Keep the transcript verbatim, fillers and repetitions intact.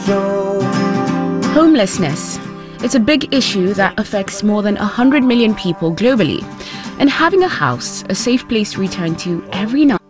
Homelessness. It's a big issue that affects more than one hundred million people globally. And having a house, a safe place to return to every night,